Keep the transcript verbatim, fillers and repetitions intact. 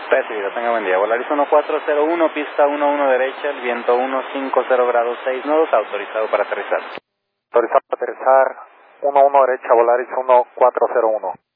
Recibido, tenga buen día. Volaris uno cuatro cero uno, pista uno uno derecha, el viento uno cinco cero grados seis nodos, autorizado para aterrizar. Autorizado para aterrizar uno uno derecha, Volaris uno cuatro cero uno.